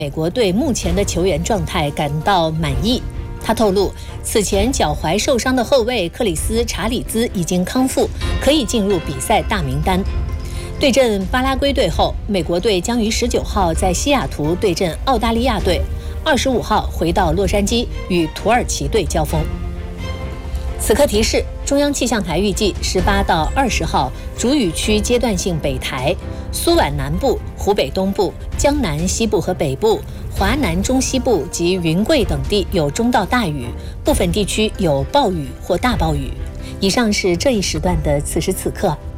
美国队目前的球员状态感到满意。他透露，此前脚踝受伤的后卫克里斯·查理兹已经康复，可以进入比赛大名单。对阵巴拉圭队后，美国队将于19号在西雅图对阵澳大利亚队，25号回到洛杉矶与土耳其队交锋。此刻提示：中央气象台预计18到20号，主雨区阶段性北台、苏皖南部、湖北东部、江南西部和北部、华南中西部及云贵等地有中到大雨，部分地区有暴雨或大暴雨。以上是这一时段的此时此刻。